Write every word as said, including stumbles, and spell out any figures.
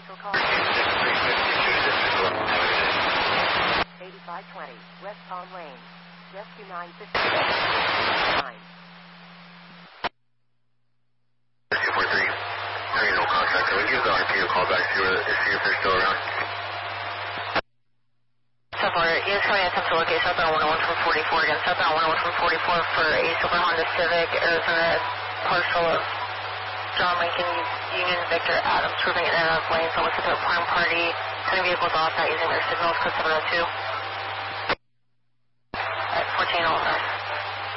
cancel call. eighty-five twenty, West Palm Lane. Rescue nine fifty-nine. two four three, having no contact. Can we give the R P a call back to see if they're still around? So far, yes, coming attempt to locate southbound one oh one from forty-four. Again, southbound one oh one from forty-four for a silver Honda Civic, Arizona, partial of John Lincoln, Union, Victor, Adams, proving in and out of lanes. Almost at their prime party, turning vehicles off, not using their signals, code seven oh two.